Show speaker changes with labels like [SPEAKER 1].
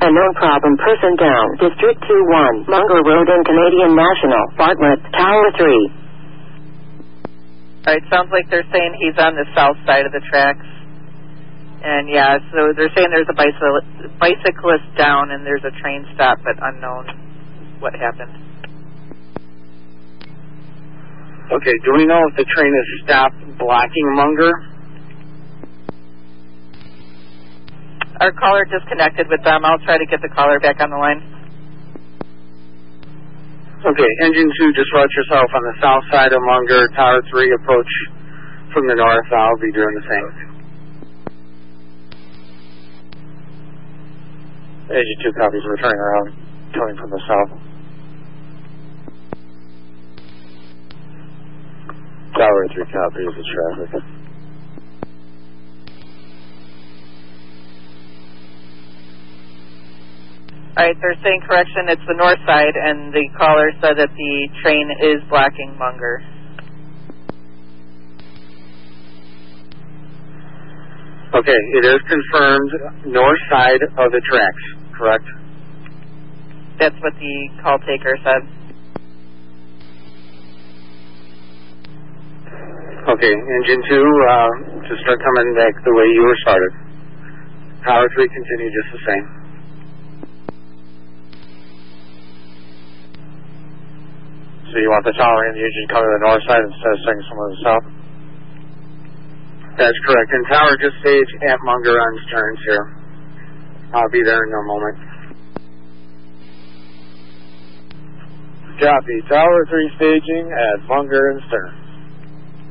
[SPEAKER 1] Unknown problem person down. District 2-1. Munger Road and Canadian National. Bartlett. Tower 3.
[SPEAKER 2] Alright, sounds like they're saying he's on the south side of the tracks. And yeah, so they're saying there's a bicyclist down and there's a train stop, but unknown what happened.
[SPEAKER 3] Okay, do we know if the train has stopped blocking Munger?
[SPEAKER 2] Our caller disconnected with them. I'll try to get the caller back on the line.
[SPEAKER 3] Okay, engine 2, just route yourself on the south side of Munger, Tower 3, approach from the north. I'll be doing the same. Engine 2 copies, we're turning around, coming from the south. Tower 3 copies the traffic.
[SPEAKER 2] Alright, they're saying correction, it's the north side, and the caller said that the train is blocking Munger.
[SPEAKER 3] Okay, it is confirmed north side of the tracks, correct?
[SPEAKER 2] That's what the call taker said.
[SPEAKER 3] Okay, engine 2, just start coming back the way you were started. Tower 3, continue just the same. So you want the tower and the engine coming to the north side instead of staying somewhere to the south? That's correct. And tower, just stage at Munger on turns here. I'll be there in a moment. Copy. Tower 3 staging at Munger and Stern.